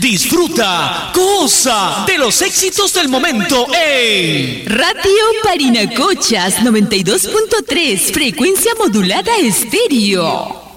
Disfruta, goza de los éxitos del momento en Radio Parinacochas 92.3, frecuencia modulada estéreo.